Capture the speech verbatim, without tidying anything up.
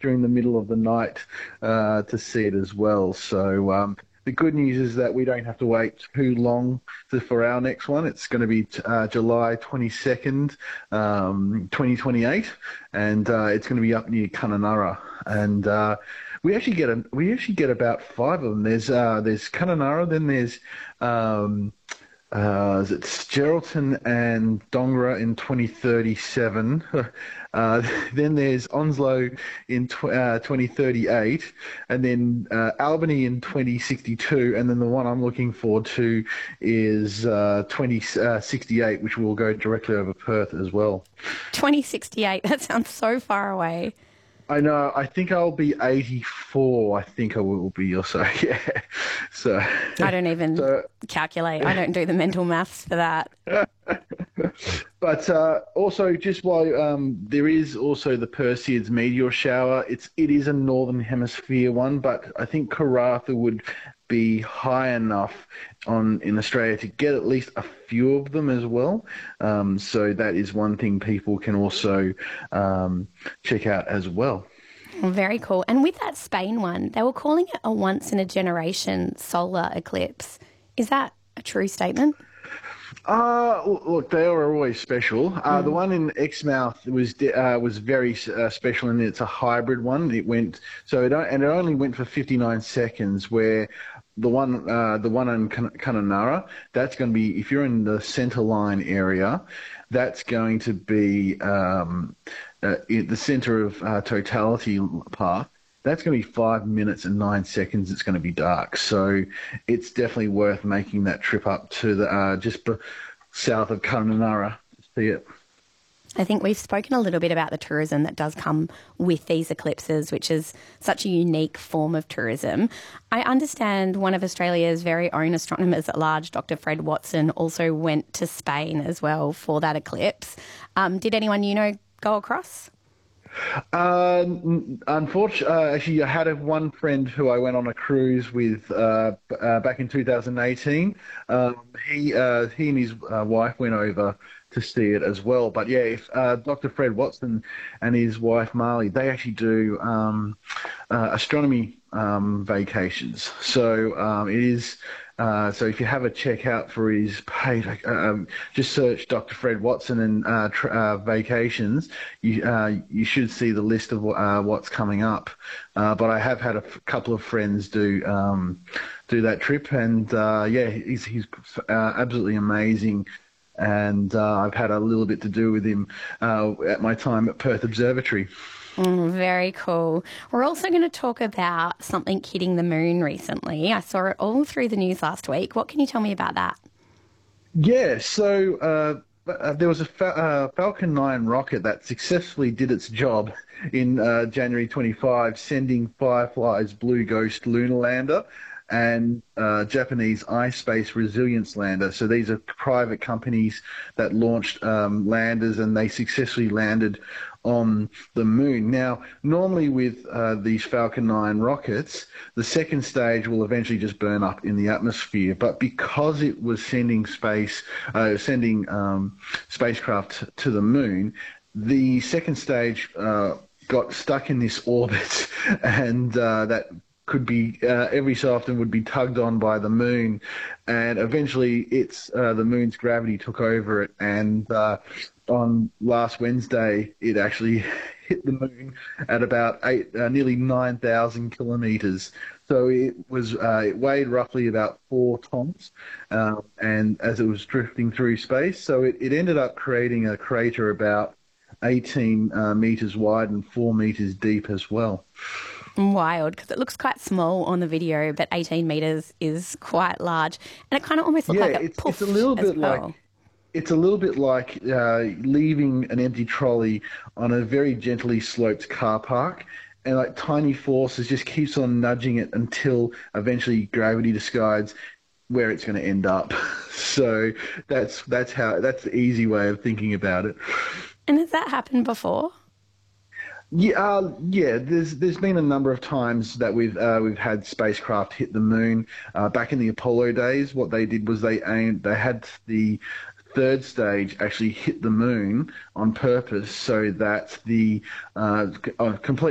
during the middle of the night uh, to see it as well. So um, the good news is that we don't have to wait too long to, for our next one. It's going to be uh, July twenty-second, um, twenty twenty-eight, and uh, it's going to be up near Kununurra. And uh, we actually get a, we actually get about five of them. There's uh, there's Kununurra, then there's um, uh, is it Geraldton and Dongara in twenty thirty-seven. Uh, then there's Onslow in tw- uh, twenty thirty-eight, and then uh, Albany in twenty sixty-two, and then the one I'm looking forward to is uh, twenty sixty-eight, which will go directly over Perth as well. twenty sixty-eight, that sounds so far away. I know. I think I'll be eighty-four. I think I will be, or so. Yeah. So I don't even so, calculate. I don't do the mental maths for that. But uh, also, just while um, there is also the Perseids meteor shower, it's it is a northern hemisphere one, but I think Karratha would be high enough on in Australia to get at least a few of them as well. Um, so that is one thing people can also um, check out as well. Very cool. And with that Spain one, they were calling it a once-in-a-generation solar eclipse. Is that a true statement? Uh, look, they are always special. Uh, mm. The one in Exmouth was uh, was very uh, special, and it's a hybrid one. It went so it and it only went for fifty-nine seconds. Where the one uh, the one in Kununurra, that's going to be, if you're in the centre line area, that's going to be um, uh, at the centre of uh, Totality Park. That's going to be five minutes and nine seconds. It's going to be dark. So it's definitely worth making that trip up to the uh, just south of Kununurra to see it. I think we've spoken a little bit about the tourism that does come with these eclipses, which is such a unique form of tourism. I understand one of Australia's very own astronomers at large, Doctor Fred Watson, also went to Spain as well for that eclipse. Um, did anyone you know go across? Uh, unfortunately, uh, actually, I had a, one friend who I went on a cruise with uh, uh, back in two thousand eighteen. Um, he uh, he and his uh, wife went over to see it as well. But yeah, if, uh, Doctor Fred Watson and his wife Marley, they actually do um, uh, astronomy um, vacations. So um, it is. Uh, so if you have a check out for his page, um, just search Doctor Fred Watson and uh, tr- uh, vacations. You uh, you should see the list of uh, what's coming up. Uh, but I have had a f- couple of friends do um, do that trip, and uh, yeah, he's he's uh, absolutely amazing. And uh, I've had a little bit to do with him uh, at my time at Perth Observatory. Mm, very cool. We're also going to talk about something hitting the moon recently. I saw it all through the news last week. What can you tell me about that? Yeah, so uh, uh, there was a fa- uh, Falcon nine rocket that successfully did its job in uh, January twenty-fifth, sending Firefly's Blue Ghost lunar lander and uh, Japanese iSpace Resilience lander. So these are private companies that launched um, landers, and they successfully landed on the moon. Now, normally with uh, these Falcon nine rockets, the second stage will eventually just burn up in the atmosphere. But because it was sending space, uh, sending um, spacecraft to the moon, the second stage uh, got stuck in this orbit, and uh, that could be uh, every so often would be tugged on by the moon, and eventually it's uh, the moon's gravity took over it, and uh, on last Wednesday it actually hit the moon at about eight, uh, nearly nine thousand kilometres. So it was uh, it weighed roughly about four tons, uh, and as it was drifting through space, so it, it ended up creating a crater about eighteen uh, metres wide and four metres deep as well. Wild, because it looks quite small on the video, but eighteen metres is quite large, and it kind of almost looks yeah, like a it's, poof it's a little bit well. like it's a little bit like uh, leaving an empty trolley on a very gently sloped car park, and like tiny forces just keeps on nudging it until eventually gravity decides where it's going to end up. So that's that's how that's the easy way of thinking about it. And has that happened before? Yeah, uh, yeah. There's there's been a number of times that we've uh, we've had spacecraft hit the moon. Uh, back in the Apollo days, what they did was they aimed they had the third stage actually hit the moon on purpose so that the uh, complete